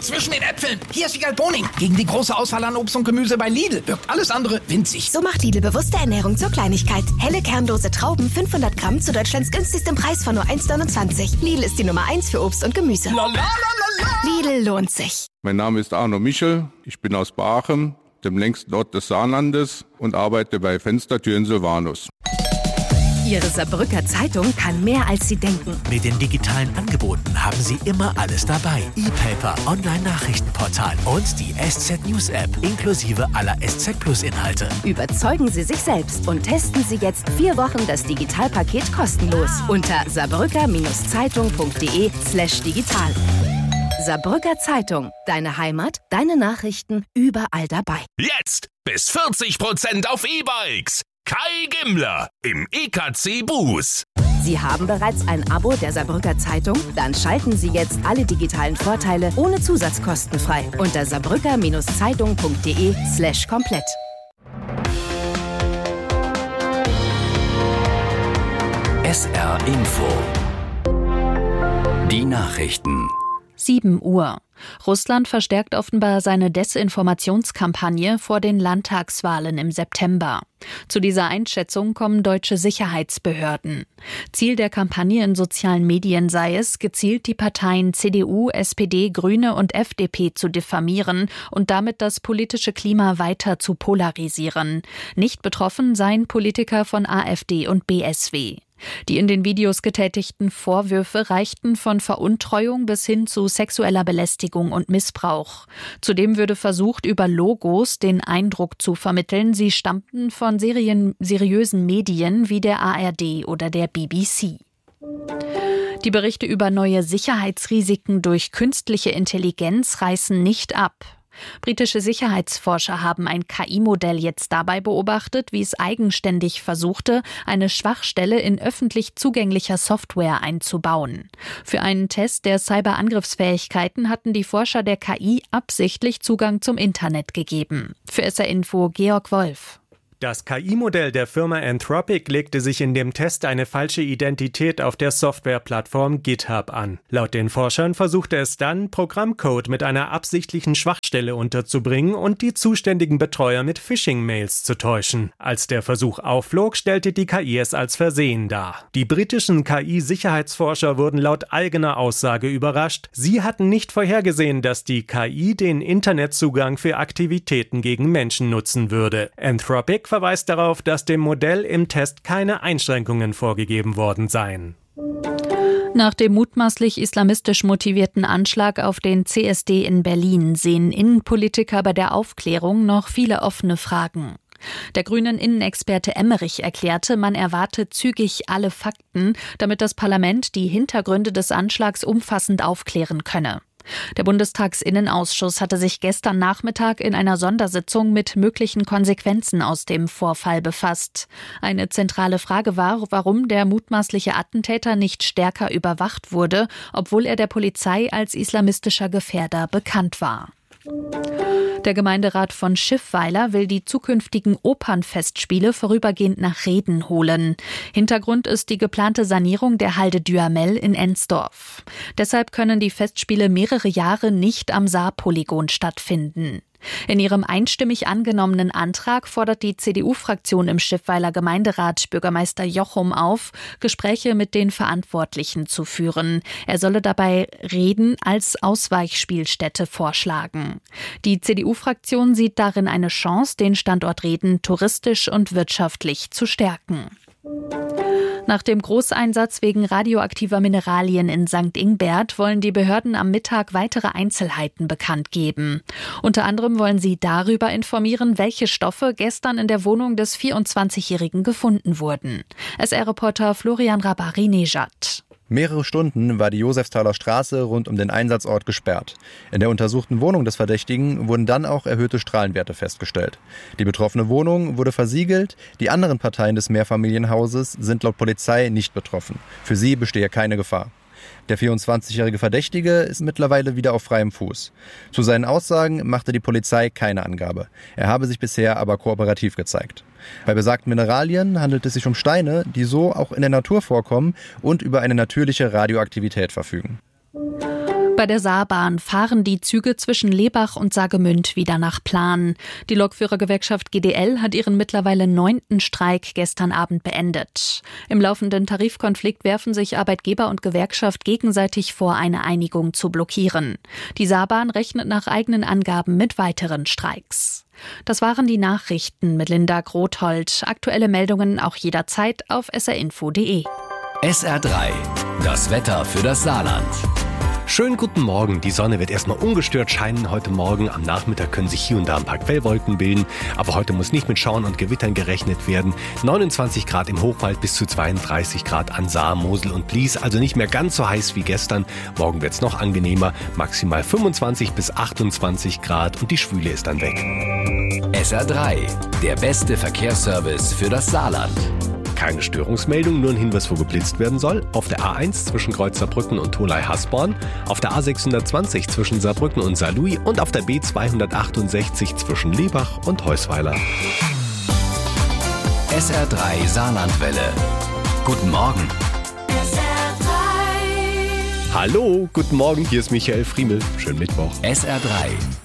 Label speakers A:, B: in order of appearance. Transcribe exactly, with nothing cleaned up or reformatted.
A: zwischen den Äpfeln. Hier ist Wiegald Boning. Gegen die große Auswahl an Obst und Gemüse bei Lidl wirkt alles andere winzig.
B: So macht Lidl bewusste Ernährung zur Kleinigkeit. Helle kernlose Trauben, fünfhundert Gramm zu Deutschlands günstigstem Preis von nur eins neunundzwanzig. Lidl ist die Nummer eins für Obst und Gemüse.
A: La, la, la, la, la.
B: Lidl lohnt sich.
C: Mein Name ist Arno Michel. Ich bin aus Baachem, dem längsten Ort des Saarlandes, und arbeite bei Fenstertüren Silvanus.
B: Ihre Saarbrücker Zeitung kann mehr, als Sie denken.
D: Mit den digitalen Angeboten haben Sie immer alles dabei. E-Paper, Online-Nachrichtenportal und die S Z News App inklusive aller S Z Plus Inhalte.
B: Überzeugen Sie sich selbst und testen Sie jetzt vier Wochen das Digitalpaket kostenlos unter saarbrücker-zeitung.de slash digital. Saarbrücker Zeitung. Deine Heimat, deine Nachrichten, überall dabei.
E: Jetzt bis vierzig Prozent auf E-Bikes. Kai Gimmler im E K C Bus.
B: Sie haben bereits ein Abo der Saarbrücker Zeitung? Dann schalten Sie jetzt alle digitalen Vorteile ohne Zusatzkosten frei unter saarbrücker-zeitung.de slash komplett.
F: S R Info. Die Nachrichten.
G: sieben Uhr. Russland verstärkt offenbar seine Desinformationskampagne vor den Landtagswahlen im September. Zu dieser Einschätzung kommen deutsche Sicherheitsbehörden. Ziel der Kampagne in sozialen Medien sei es, gezielt die Parteien C D U, S P D, Grüne und F D P zu diffamieren und damit das politische Klima weiter zu polarisieren. Nicht betroffen seien Politiker von A f D und B S W. Die in den Videos getätigten Vorwürfe reichten von Veruntreuung bis hin zu sexueller Belästigung und Missbrauch. Zudem würde versucht, über Logos den Eindruck zu vermitteln, sie stammten von serien, seriösen Medien wie der A R D oder der B B C. Die Berichte über neue Sicherheitsrisiken durch künstliche Intelligenz reißen nicht ab. Britische Sicherheitsforscher haben ein K I-Modell jetzt dabei beobachtet, wie es eigenständig versuchte, eine Schwachstelle in öffentlich zugänglicher Software einzubauen. Für einen Test der Cyberangriffsfähigkeiten hatten die Forscher der K I absichtlich Zugang zum Internet gegeben. Für S R Info Georg Wolf.
H: Das K I-Modell der Firma Anthropic legte sich in dem Test eine falsche Identität auf der Softwareplattform GitHub an. Laut den Forschern versuchte es dann, Programmcode mit einer absichtlichen Schwachstelle unterzubringen und die zuständigen Betreuer mit Phishing-Mails zu täuschen. Als der Versuch aufflog, stellte die K I es als Versehen dar. Die britischen K I-Sicherheitsforscher wurden laut eigener Aussage überrascht. Sie hatten nicht vorhergesehen, dass die K I den Internetzugang für Aktivitäten gegen Menschen nutzen würde. Anthropic verweist darauf, dass dem Modell im Test keine Einschränkungen vorgegeben worden seien.
G: Nach dem mutmaßlich islamistisch motivierten Anschlag auf den C S D in Berlin sehen Innenpolitiker bei der Aufklärung noch viele offene Fragen. Der grünen Innenexperte Emmerich erklärte, man erwarte zügig alle Fakten, damit das Parlament die Hintergründe des Anschlags umfassend aufklären könne. Der Bundestagsinnenausschuss hatte sich gestern Nachmittag in einer Sondersitzung mit möglichen Konsequenzen aus dem Vorfall befasst. Eine zentrale Frage war, warum der mutmaßliche Attentäter nicht stärker überwacht wurde, obwohl er der Polizei als islamistischer Gefährder bekannt war. Der Gemeinderat von Schiffweiler will die zukünftigen Opernfestspiele vorübergehend nach Reden holen. Hintergrund ist die geplante Sanierung der Halde Duhamel in Ensdorf. Deshalb können die Festspiele mehrere Jahre nicht am Saarpolygon stattfinden. In ihrem einstimmig angenommenen Antrag fordert die C D U-Fraktion im Schiffweiler Gemeinderat Bürgermeister Jochum auf, Gespräche mit den Verantwortlichen zu führen. Er solle dabei Reden als Ausweichspielstätte vorschlagen. Die C D U-Fraktion sieht darin eine Chance, den Standort Reden touristisch und wirtschaftlich zu stärken. Nach dem Großeinsatz wegen radioaktiver Mineralien in Sankt Ingbert wollen die Behörden am Mittag weitere Einzelheiten bekannt geben. Unter anderem wollen sie darüber informieren, welche Stoffe gestern in der Wohnung des vierundzwanzigjährigen gefunden wurden. S R-Reporter Florian Rabari-Nejad.
I: Mehrere Stunden war die Josefsthaler Straße rund um den Einsatzort gesperrt. In der untersuchten Wohnung des Verdächtigen wurden dann auch erhöhte Strahlenwerte festgestellt. Die betroffene Wohnung wurde versiegelt. Die anderen Parteien des Mehrfamilienhauses sind laut Polizei nicht betroffen. Für sie bestehe keine Gefahr. Der vierundzwanzigjährige Verdächtige ist mittlerweile wieder auf freiem Fuß. Zu seinen Aussagen machte die Polizei keine Angabe. Er habe sich bisher aber kooperativ gezeigt. Bei besagten Mineralien handelt es sich um Steine, die so auch in der Natur vorkommen und über eine natürliche Radioaktivität verfügen.
G: Bei der Saarbahn fahren die Züge zwischen Lebach und Saargemünd wieder nach Plan. Die Lokführergewerkschaft G D L hat ihren mittlerweile neunten Streik gestern Abend beendet. Im laufenden Tarifkonflikt werfen sich Arbeitgeber und Gewerkschaft gegenseitig vor, eine Einigung zu blockieren. Die Saarbahn rechnet nach eigenen Angaben mit weiteren Streiks. Das waren die Nachrichten mit Linda Grothold. Aktuelle Meldungen auch jederzeit auf s r info punkt d e.
F: S R drei, das Wetter für das Saarland.
J: Schönen guten Morgen. Die Sonne wird erstmal ungestört scheinen heute Morgen. Am Nachmittag können sich hier und da ein paar Quellwolken bilden. Aber heute muss nicht mit Schauern und Gewittern gerechnet werden. neunundzwanzig Grad im Hochwald bis zu zweiunddreißig Grad an Saar, Mosel und Blies. Also nicht mehr ganz so heiß wie gestern. Morgen wird es noch angenehmer. Maximal fünfundzwanzig bis achtundzwanzig Grad und die Schwüle ist dann weg.
F: S R drei, der beste Verkehrsservice für das Saarland.
J: Keine Störungsmeldung, nur ein Hinweis, wo geblitzt werden soll. Auf der A eins zwischen Kreuz Saarbrücken und Tholey-Hasborn, auf der A sechshundertzwanzig zwischen Saarbrücken und Saarlouis und auf der B zweihundertachtundsechzig zwischen Lebach und Heusweiler.
F: S R drei Saarlandwelle. Guten Morgen.
K: S R drei.
J: Hallo, guten Morgen, hier ist Michael Friemel. Schönen Mittwoch.
F: S R drei.